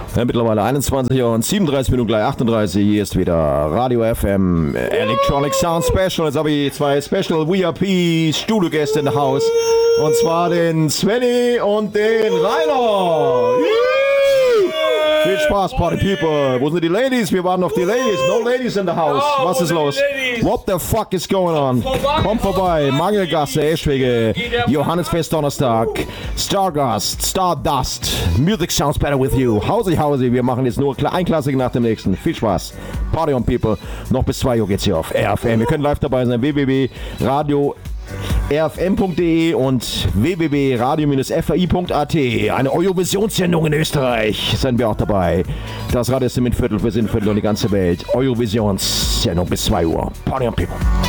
Ja, mittlerweile 21 Uhr und 37 Minuten, gleich 38. Hier ist wieder Radio FM Electronic Sound Special. Jetzt habe ich zwei Special VIP Studiogäste in der Haus. Und zwar den Svenny und den Rainer. Viel Spaß, Party People. Wo sind die Ladies? Wir warten auf die Ladies. No Ladies in the house. Was ist los? What the fuck is going on? Kommt vorbei. Mangelgasse, Eschwege. Johannesfest Donnerstag. Stardust. Music sounds better with you. Hausi. Wir machen jetzt nur ein Klassik nach dem nächsten. Viel Spaß. Party on People. Noch bis 2 Uhr geht's hier auf RFM. Ihr könnt live dabei sein. www.radio-rfm.de und www.radio-fi.at. Eine Eurovisionssendung in Österreich. Sind wir auch dabei. Das Radio ist im Viertel, wir sind Viertel und die ganze Welt. Eurovisionssendung bis 2 Uhr. Party on People.